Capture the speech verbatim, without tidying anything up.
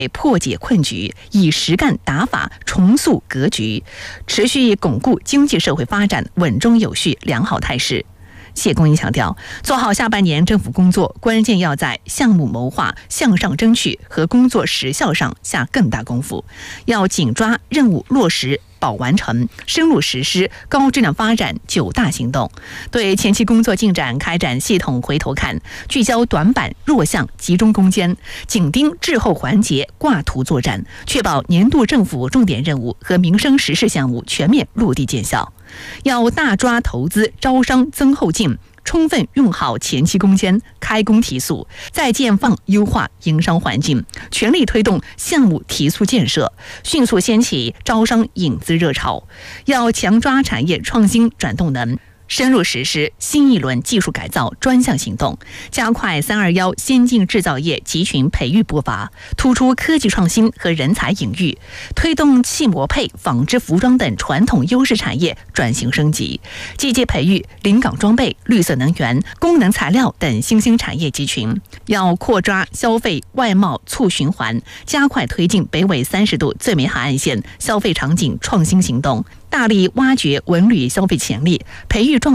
破解困局，以实干打法重塑格局，持续巩固经济社会发展稳中有序良好态势。谢公英强调，做好下半年政府工作，关键要在项目谋划、向上争取和工作实效上下更大功夫，要紧抓任务落实保完成，深入实施高质量发展九大行动，对前期工作进展开展系统回头看，聚焦短板弱项集中攻坚，紧盯滞后环节挂图作战，确保年度政府重点任务和民生实事项目全面落地见效。要大抓投资招商增后劲，充分用好前期攻坚，开工提速，再建放优化营商环境，全力推动项目提速建设，迅速掀起招商引资热潮。要强抓产业创新转动能，深入实施新一轮技术改造专项行动，加快三二一先进制造业集群培育步伐，突出科技创新和人才引育，推动汽模配、纺织服装等传统优势产业转型升级，积极培育临港装备、绿色能源、功能材料等新兴产业集群。要扩抓消费外贸促循环，加快推进北纬三十度最美海岸线消费场景创新行动，大力挖掘文旅消费潜力，培育壮